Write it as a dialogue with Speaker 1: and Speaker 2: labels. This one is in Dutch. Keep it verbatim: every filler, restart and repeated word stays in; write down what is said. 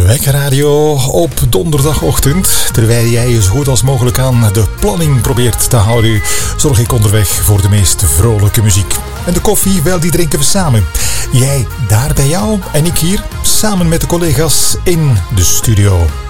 Speaker 1: Lekker radio op donderdagochtend. Terwijl jij je zo goed als mogelijk aan de planning probeert te houden, zorg ik onderweg voor de meest vrolijke muziek. En de koffie, wel, die drinken we samen. Jij daar bij jou en ik hier samen met de collega's in de studio.